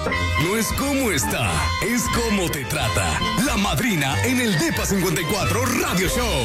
No es cómo está, es cómo te trata. La madrina en el Depa 54 Radio Show.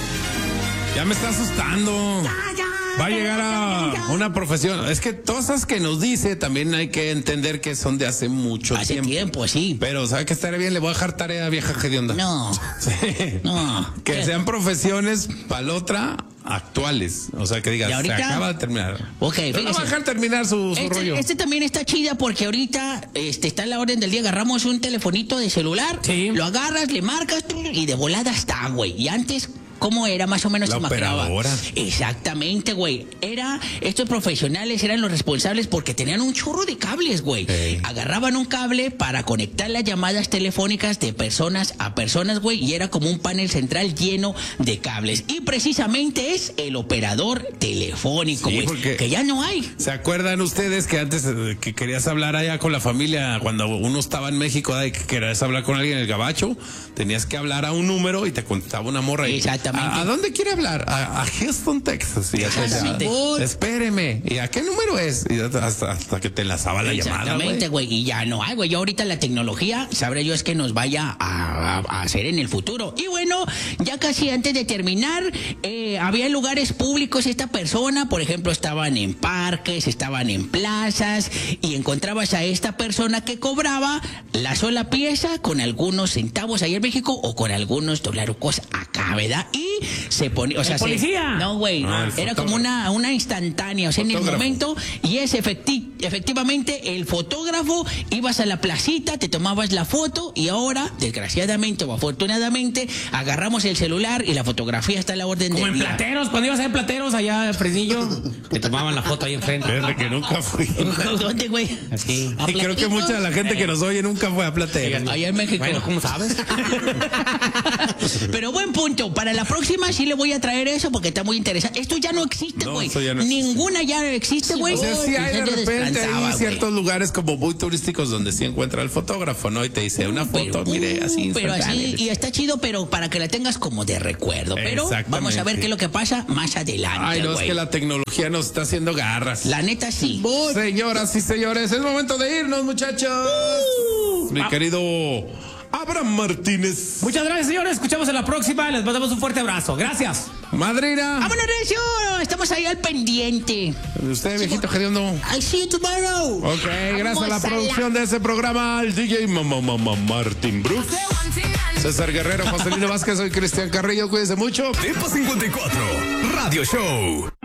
Ya me está asustando. Va a llegar a una profesión. Es que todas esas que nos dice también hay que entender que son de hace mucho Hace tiempo, sí. Pero ¿sabe qué estaría bien? Le voy a dejar tarea, vieja hedionda. No. Sí. No. Que ¿Qué? sean profesiones para la otra actuales. O sea, que digas, ¿Y ahorita? se acaba de terminar. Ok, Pero no fíjese. va a dejar terminar su rollo. Este también está chida porque ahorita está en la orden del día. Agarramos un telefonito de celular, Sí. lo agarras, le marcas y de volada está, güey. Y antes, ¿cómo era? Más o menos La se imaginaba. operadora. Exactamente, güey. Estos profesionales eran los responsables porque tenían un chorro de cables, güey. Sí. Agarraban un cable para conectar las llamadas telefónicas de personas a personas, güey. Y era como un panel central lleno de cables. Y precisamente es el operador telefónico, Sí, güey. porque- Que ya no hay. ¿Se acuerdan ustedes que antes que querías hablar allá con la familia, cuando uno estaba en México, que querías hablar con alguien en el gabacho, tenías que hablar a un número y te contestaba una morra? Exactamente. ¿A dónde quiere hablar? A Houston, Texas. Y ya te decía, Exactamente. espéreme. ¿Y a qué número es? Y hasta que te enlazaba la llamada, Exactamente, güey. güey. Y ya no hay, güey. Ya ahorita la tecnología, sabré yo, es que nos vaya a hacer en el futuro. Y bueno, ya casi antes de terminar, había lugares públicos. Esta persona, por ejemplo, estaban en parques, estaban en plazas, y encontrabas a esta persona que cobraba la sola pieza con algunos centavos ahí en México o con algunos dolarucos acá, ¿verdad? Y se ponía, o sea, policía! no, güey. No, el Era fotógrafo. como una instantánea, o sea, en el Fotógrafo. momento. Y es efectivamente el fotógrafo, ibas a la placita, te tomabas la foto y ahora, desgraciadamente o afortunadamente, agarramos el celular y la fotografía está a la orden Como del en día. Plateros, cuando ibas a ver Plateros allá en Fresnillo, te tomaban la foto ahí enfrente. Fíjate que nunca fui. ¿Dónde, güey? Así. ¿A Y creo que Platitos? mucha de la gente que nos oye nunca fue a Platero. Allá en México. Bueno, ¿cómo sabes? Pero buen punto. Para la próxima sí le voy a traer eso porque está muy interesante. Esto ya no existe, No, güey. eso ya no existe. Ninguna ya existe, güey. O sea, sí hay de Ya repente descansaba, hay güey. ciertos lugares como muy turísticos donde sí encuentra el fotógrafo, ¿no? Y te dice una foto, mire, así. Pero así, instantánea. y está chido, pero para que la tengas como de recuerdo. Pero vamos a ver qué es lo que pasa más adelante, Ay, no, es güey. que la tecnología nos está haciendo garras. La neta sí. Señoras y señores, es momento de irnos, muchachos. Mi querido Abraham Martínez. Muchas gracias, señores. Escuchamos en la próxima. Les mandamos un fuerte abrazo. Gracias. Madrina. ¡Vámonos, Recio! Estamos ahí al pendiente. Usted, viejito hediondo. I see you tomorrow. Ok, gracias a la Vamos producción de ese programa, al DJ Martin Brooks, César Guerrero, Joselino Vázquez, soy Cristian Carrillo, cuídense mucho. Depa 54 Radio Show.